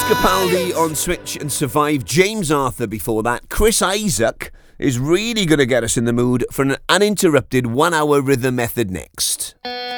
Capaldi on Switch and Survive. James Arthur before that. Chris Isaac is really going to get us in the mood for an uninterrupted 1 hour rhythm method next.